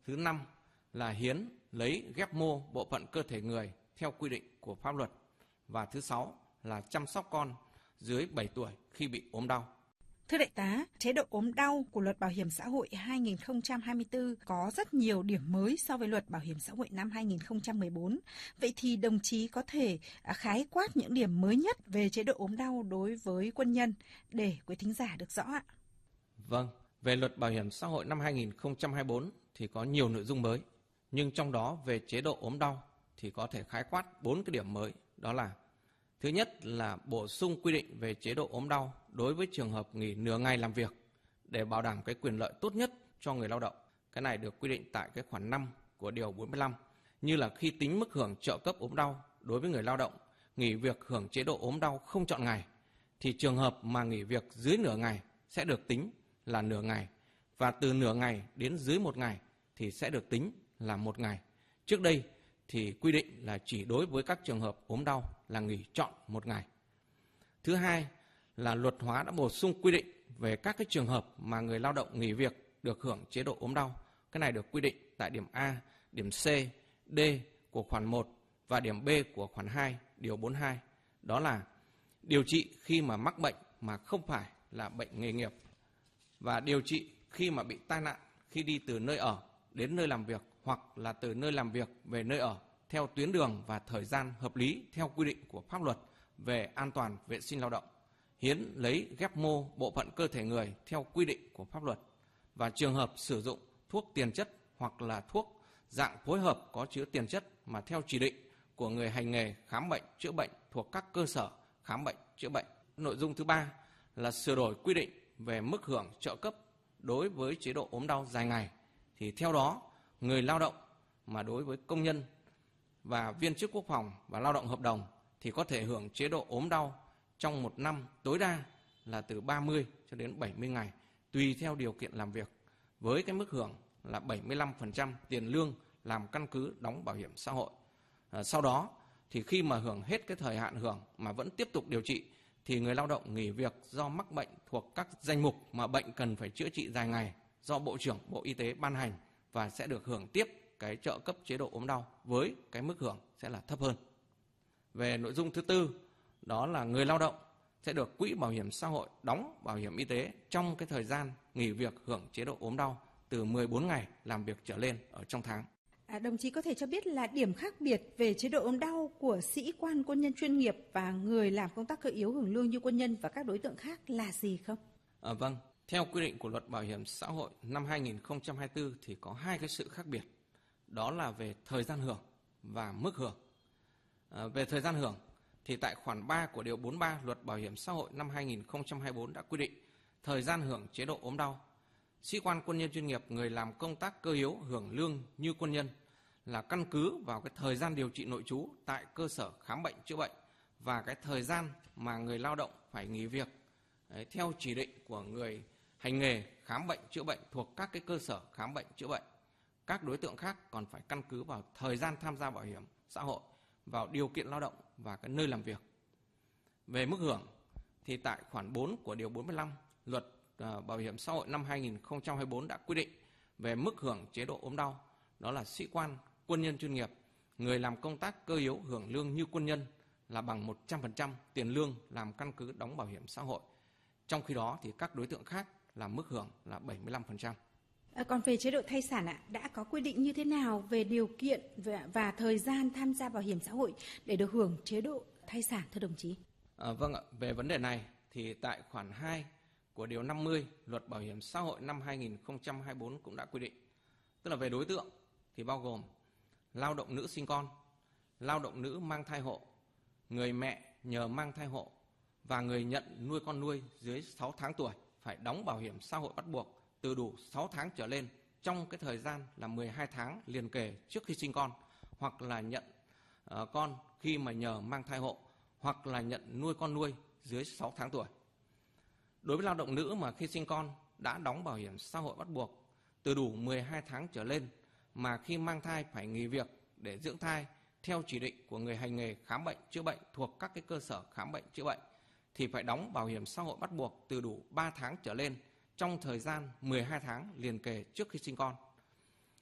Thứ 5 là hiến, lấy, ghép mô bộ phận cơ thể người theo quy định của pháp luật. Và thứ 6 là chăm sóc con dưới 7 tuổi khi bị ốm đau. Thưa đại tá, chế độ ốm đau của Luật Bảo hiểm xã hội 2024 có rất nhiều điểm mới so với Luật Bảo hiểm xã hội năm 2014. Vậy thì đồng chí có thể khái quát những điểm mới nhất về chế độ ốm đau đối với quân nhân để quý thính giả được rõ ạ? Vâng, về Luật Bảo hiểm xã hội năm 2024 thì có nhiều nội dung mới, nhưng trong đó về chế độ ốm đau thì có thể khái quát 4 cái điểm mới, đó là: thứ nhất là bổ sung quy định về chế độ ốm đau đối với trường hợp nghỉ nửa ngày làm việc để bảo đảm cái quyền lợi tốt nhất cho người lao động. Cái này được quy định tại cái khoản 5 của điều 45, như là khi tính mức hưởng trợ cấp ốm đau đối với người lao động nghỉ việc hưởng chế độ ốm đau không chọn ngày, thì trường hợp mà nghỉ việc dưới nửa ngày sẽ được tính là nửa ngày, và từ nửa ngày đến dưới 1 ngày thì sẽ được tính là 1 ngày. Trước đây thì quy định là chỉ đối với các trường hợp ốm đau là nghỉ trọn 1 ngày. Thứ hai là luật hóa đã bổ sung quy định về các cái trường hợp mà người lao động nghỉ việc được hưởng chế độ ốm đau. Cái này được quy định tại điểm A, điểm C, D của khoản 1 và điểm B của khoản 2, điều 42. Đó là điều trị khi mà mắc bệnh mà không phải là bệnh nghề nghiệp, và điều trị khi mà bị tai nạn khi đi từ nơi ở đến nơi làm việc hoặc là từ nơi làm việc về nơi ở theo tuyến đường và thời gian hợp lý theo quy định của pháp luật về an toàn vệ sinh lao động, hiến, lấy, ghép mô bộ phận cơ thể người theo quy định của pháp luật, và trường hợp sử dụng thuốc tiền chất hoặc là thuốc dạng phối hợp có chứa tiền chất mà theo chỉ định của người hành nghề khám bệnh chữa bệnh thuộc các cơ sở khám bệnh chữa bệnh. Nội dung thứ ba là sửa đổi quy định về mức hưởng trợ cấp đối với chế độ ốm đau dài ngày. Thì theo đó, người lao động mà đối với công nhân và viên chức quốc phòng và lao động hợp đồng thì có thể hưởng chế độ ốm đau trong 1 năm tối đa là từ 30 cho đến 70 ngày, tùy theo điều kiện làm việc, với cái mức hưởng là 75% tiền lương làm căn cứ đóng bảo hiểm xã hội. Sau đó thì khi mà hưởng hết cái thời hạn hưởng mà vẫn tiếp tục điều trị thì người lao động nghỉ việc do mắc bệnh thuộc các danh mục mà bệnh cần phải chữa trị dài ngày do Bộ trưởng Bộ Y tế ban hành và sẽ được hưởng tiếp cái trợ cấp chế độ ốm đau với cái mức hưởng sẽ là thấp hơn. Về nội dung thứ tư, đó là người lao động sẽ được quỹ bảo hiểm xã hội đóng bảo hiểm y tế trong cái thời gian nghỉ việc hưởng chế độ ốm đau từ 14 ngày làm việc trở lên ở trong tháng. Đồng chí có thể cho biết là điểm khác biệt về chế độ ốm đau của sĩ quan quân nhân chuyên nghiệp và người làm công tác cơ yếu hưởng lương như quân nhân và các đối tượng khác là gì không? Vâng, theo quy định của Luật Bảo hiểm xã hội năm 2024 thì có 2 cái sự khác biệt. Đó là về thời gian hưởng và mức hưởng. Về thời gian hưởng thì tại khoản 3 của điều 43 Luật Bảo hiểm xã hội năm 2024 đã quy định thời gian hưởng chế độ ốm đau. Sĩ quan quân nhân chuyên nghiệp, người làm công tác cơ yếu hưởng lương như quân nhân là căn cứ vào cái thời gian điều trị nội trú tại cơ sở khám bệnh chữa bệnh và cái thời gian mà người lao động phải nghỉ việc theo chỉ định của người hành nghề khám bệnh chữa bệnh thuộc các cái cơ sở khám bệnh chữa bệnh. Các đối tượng khác còn phải căn cứ vào thời gian tham gia bảo hiểm xã hội, vào điều kiện lao động và cái nơi làm việc. Về mức hưởng thì tại khoản 4 của điều 45 Luật Bảo hiểm xã hội năm 2024 đã quy định về mức hưởng chế độ ốm đau. Đó là sĩ quan quân nhân chuyên nghiệp, người làm công tác cơ yếu hưởng lương như quân nhân là bằng 100% tiền lương làm căn cứ đóng bảo hiểm xã hội. Trong khi đó thì các đối tượng khác là mức hưởng là 75%. Còn về chế độ thai sản đã có quy định như thế nào về điều kiện và thời gian tham gia bảo hiểm xã hội để được hưởng chế độ thai sản thưa đồng chí? Vâng ạ, về vấn đề này thì tại khoản 2 của điều 50 Luật Bảo hiểm xã hội năm 2024 cũng đã quy định. Tức là về đối tượng thì bao gồm lao động nữ sinh con, lao động nữ mang thai hộ, người mẹ nhờ mang thai hộ và người nhận nuôi con nuôi dưới 6 tháng tuổi phải đóng bảo hiểm xã hội bắt buộc từ đủ 6 tháng trở lên trong cái thời gian là 12 tháng liền kề trước khi sinh con, hoặc là nhận con khi mà nhờ mang thai hộ, hoặc là nhận nuôi con nuôi dưới 6 tháng tuổi. Đối với lao động nữ mà khi sinh con đã đóng bảo hiểm xã hội bắt buộc từ đủ 12 tháng trở lên mà khi mang thai phải nghỉ việc để dưỡng thai theo chỉ định của người hành nghề khám bệnh chữa bệnh thuộc các cái cơ sở khám bệnh chữa bệnh thì phải đóng bảo hiểm xã hội bắt buộc từ đủ 3 tháng trở lên trong thời gian 12 tháng liền kề trước khi sinh con.